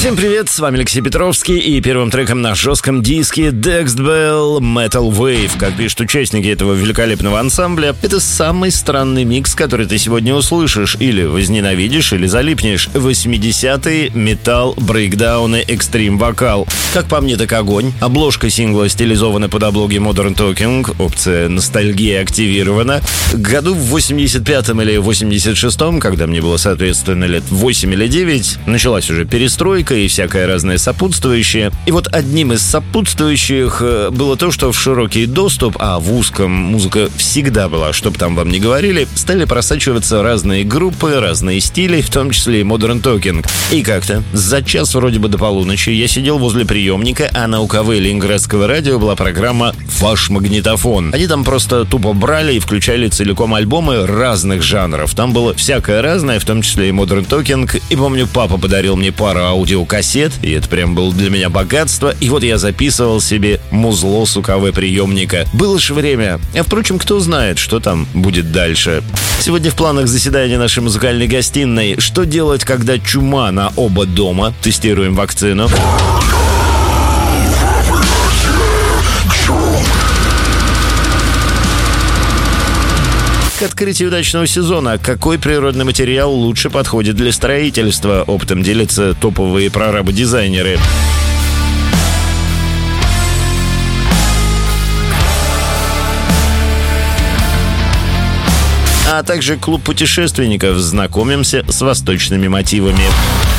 Всем привет, с вами Алексей Петровский, и первым треком на жестком диске Dexed Bell Metal Wave. Как пишут участники этого великолепного ансамбля, это самый странный микс, который ты сегодня услышишь, или возненавидишь, или залипнешь. 80-е, металл, брейкдауны, экстрим вокал. Как по мне, так огонь. Обложка сингла стилизована под облоги Modern Talking, опция ностальгия активирована. Году в 85-м или 86-м, когда мне было, соответственно, лет 8 или 9, началась уже перестройка и всякое разное сопутствующее. И вот одним из сопутствующих было то, что в широкий доступ, а в узком музыка всегда была, чтоб там вам не говорили, стали просачиваться разные группы, разные стили, в том числе и Modern Talking. И как-то за час вроде бы до полуночи я сидел возле приемника, а на УКВ Ленинградского радио была программа «Фаш-магнитофон». Они там просто тупо брали и включали целиком альбомы разных жанров. Там было всякое разное, в том числе и Modern Talking. И помню, папа подарил мне пару аудиокассет, и это прям было для меня богатство. И вот я записывал себе музло с УКВ-приемника. Было же время. А впрочем, кто знает, что там будет дальше. Сегодня в планах заседания нашей музыкальной гостиной. Что делать, когда чума на оба дома? Тестируем вакцину. К открытию удачного сезона. Какой природный материал лучше подходит для строительства? Опытом делятся топовые прорабы-дизайнеры. А также клуб путешественников. Знакомимся с восточными мотивами.